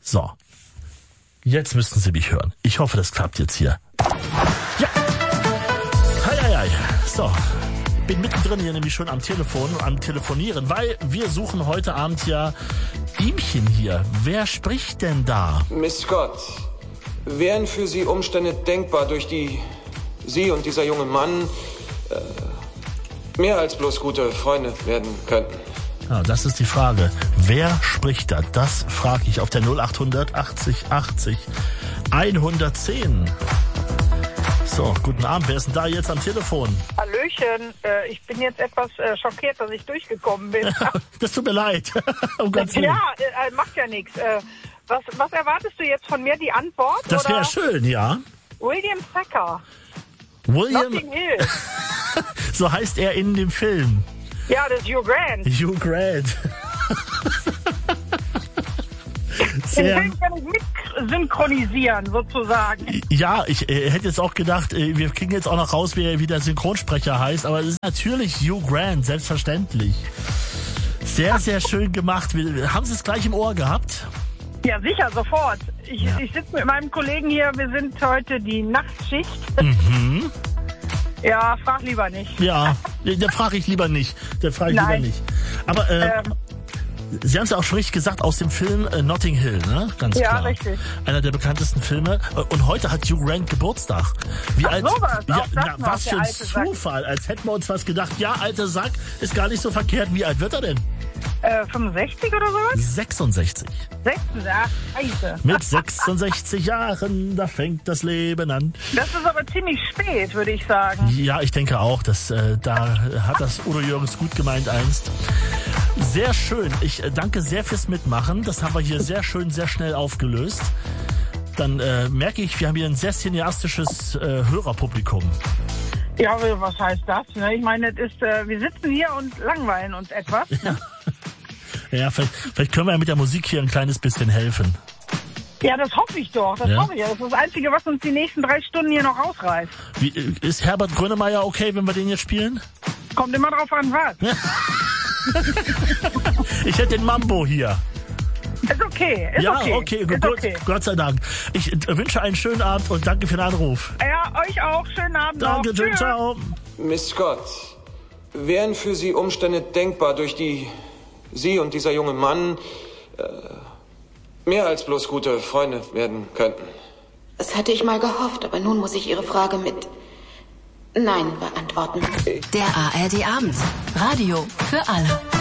So. Jetzt müssten Sie mich hören. Ich hoffe, das klappt jetzt hier. Ja. Hei. So. Bin mittendrin hier nämlich schon am Telefon, am Telefonieren, weil wir suchen heute Abend ja ihmchen hier. Wer spricht denn da? Miss Scott, wären für Sie Umstände denkbar, durch die Sie und dieser junge Mann mehr als bloß gute Freunde werden könnten? Ja, das ist die Frage. Wer spricht da? Das frage ich auf der 0800 80 80 110. So, guten Abend. Wer ist denn da jetzt am Telefon? Hallöchen. Ich bin jetzt etwas schockiert, dass ich durchgekommen bin. Das tut mir leid. Um Gottes Willen. Ja, macht ja nichts. Was erwartest du jetzt von mir, die Antwort? Das wäre schön, ja. William Thacker. William. Notting Hill. So heißt er in dem Film. Ja, das ist Hugh Grant. Hugh Grant. Den Film kann ich mit synchronisieren, sozusagen. Ja, ich hätte jetzt auch gedacht, wir kriegen jetzt auch noch raus, wie der Synchronsprecher heißt, aber es ist natürlich Hugh Grant, selbstverständlich. Sehr, sehr schön gemacht. Haben Sie es gleich im Ohr gehabt? Ja, sicher, sofort. Ich sitze mit meinem Kollegen hier, wir sind heute die Nachtschicht. Mhm. Ja, frag lieber nicht. Ja, da frage ich lieber nicht. Aber Sie haben es ja auch schon richtig gesagt, aus dem Film Notting Hill, ne? Ganz klar. Ja, richtig. Einer der bekanntesten Filme. Und heute hat Hugh Grant Geburtstag. Was für ein Zufall. Als hätten wir uns was gedacht. Ja, alter Sack, ist gar nicht so verkehrt. Wie alt wird er denn? 65 oder sowas? 66. 66, scheiße. Mit 66 Jahren, da fängt das Leben an. Das ist aber ziemlich spät, würde ich sagen. Ja, ich denke auch, da hat das Udo Jürgens gut gemeint einst. Sehr schön. Ich danke sehr fürs Mitmachen. Das haben wir hier sehr schön, sehr schnell aufgelöst. Dann merke ich, wir haben hier ein sehr cineastisches Hörerpublikum. Ja, was heißt das? Ich meine, wir sitzen hier und langweilen uns etwas. Ja, vielleicht können wir ja mit der Musik hier ein kleines bisschen helfen. Ja, das hoffe ich doch. Das hoffe ich ja. Das ist das Einzige, was uns die nächsten 3 Stunden hier noch rausreißt. Ist Herbert Grönemeyer okay, wenn wir den jetzt spielen? Kommt immer drauf an, was. Ich hätte den Mambo hier. Ist okay. Okay. Gott sei Dank. Ich wünsche einen schönen Abend und danke für den Anruf. Ja, euch auch. Schönen Abend Danke, noch. Danke, ciao. Miss Scott, wären für Sie Umstände denkbar, durch die Sie und dieser junge Mann mehr als bloß gute Freunde werden könnten? Das hatte ich mal gehofft, aber nun muss ich Ihre Frage mit Nein beantworten. Der ARD Abend. Radio für alle.